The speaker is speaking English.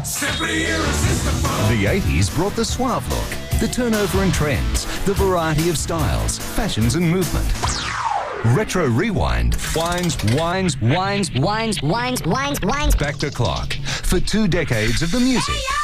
Simply irresistible. The 80s brought the suave look, the turnover and trends, the variety of styles, fashions and movement. Retro Rewind winds back the clock for 2 decades of the music,